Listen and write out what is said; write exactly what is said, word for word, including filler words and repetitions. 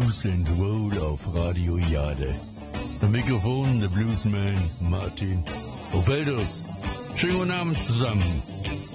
Blues and Roll auf Radio Jade. Am Mikrofon der Bluesman Martin Opeldos. Schönen guten Abend zusammen.